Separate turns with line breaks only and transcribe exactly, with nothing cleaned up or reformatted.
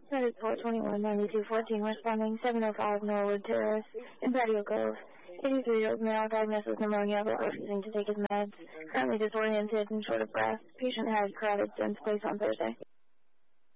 That is four twenty-one ninety-two fourteen, responding seven oh five Norwood Terrace in Patio Cove. eighty-three-year-old male, diagnosis pneumonia, but refusing to take his meds. Currently disoriented and short of breath. Patient has carotid stents placed on Thursday.